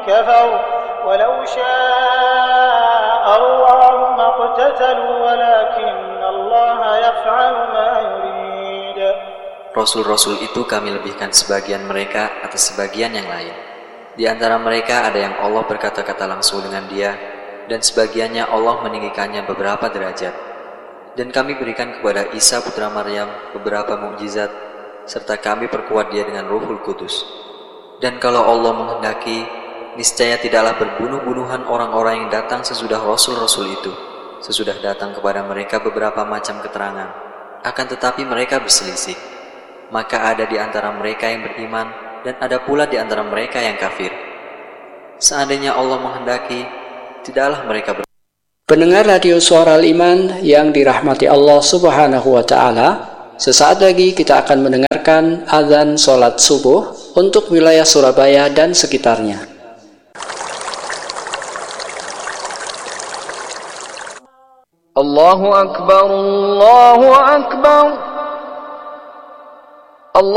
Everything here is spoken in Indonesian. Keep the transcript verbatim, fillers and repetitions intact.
كفروا ولو شاء الله ما اقتتلوا ولكن الله يفعل ما يريد. Rasul-rasul itu kami lebihkan sebagian mereka atas sebagian yang lain. Di antara mereka ada yang Allah berkata-kata langsung dengan dia, dan sebagiannya Allah meninggikannya beberapa derajat. Dan kami berikan kepada Isa putra Maryam beberapa mukjizat, serta kami perkuat dia dengan Ruhul Kudus. Dan kalau Allah menghendaki, niscaya tidaklah berbunuh-bunuhan orang-orang yang datang sesudah Rasul-Rasul itu, sesudah datang kepada mereka beberapa macam keterangan. Akan tetapi mereka berselisih. Maka ada di antara mereka yang beriman, dan ada pula di antara mereka yang kafir. Seandainya Allah menghendaki, tidaklah mereka ber... Pendengar radio Suara Al-Iman yang dirahmati Allah Subhanahu wa Ta'ala, sesaat lagi kita akan mendengarkan azan sholat subuh untuk wilayah Surabaya dan sekitarnya. Allahu Akbar, Allahu Akbar.